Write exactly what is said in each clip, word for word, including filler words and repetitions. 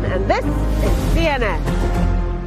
and this is C N N.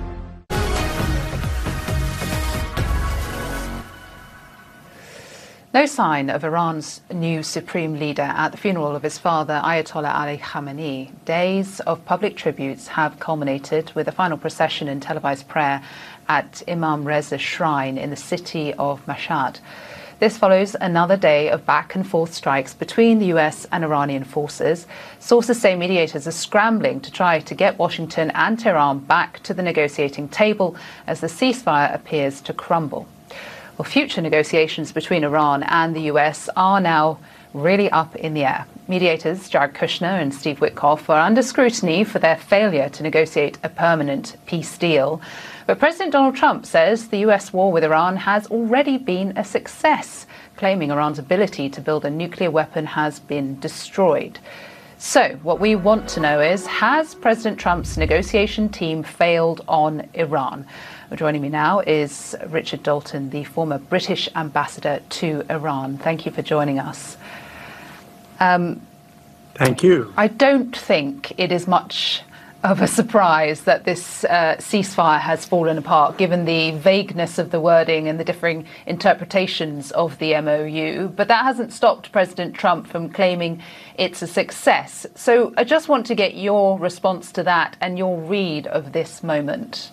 No sign of Iran's new supreme leader at the funeral of his father, Ayatollah Ali Khamenei. Days of public tributes have culminated with a final procession and televised prayer at Imam Reza's shrine in the city of Mashhad. This follows another day of back-and-forth strikes between the U S and Iranian forces. Sources say mediators are scrambling to try to get Washington and Tehran back to the negotiating table as the ceasefire appears to crumble. Well, future negotiations between Iran and the U S are now really up in the air. Mediators Jared Kushner and Steve Witkoff are under scrutiny for their failure to negotiate a permanent peace deal. But President Donald Trump says the U S war with Iran has already been a success, claiming Iran's ability to build a nuclear weapon has been destroyed. So what we want to know is, has President Trump's negotiation team failed on Iran? Joining me now is Richard Dalton, the former British ambassador to Iran. Thank you for joining us. Um, Thank you. I don't think it is much of a surprise that this uh, ceasefire has fallen apart, given the vagueness of the wording and the differing interpretations of the M O U. But that hasn't stopped President Trump from claiming it's a success. So I just want to get your response to that and your read of this moment.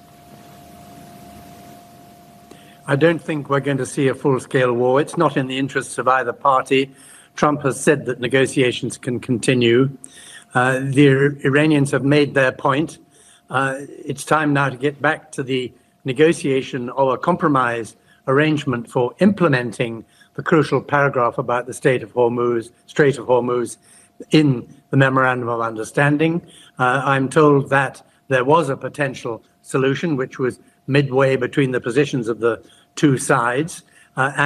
I don't think we're going to see a full-scale war. It's not in the interests of either party. Trump has said that negotiations can continue. Uh, the Iranians have made their point. Uh, it's time now to get back to the negotiation of a compromise arrangement for implementing the crucial paragraph about the Strait of Hormuz, Strait of Hormuz in the Memorandum of Understanding. Uh, I'm told that there was a potential solution which was midway between the positions of the two sides. Uh,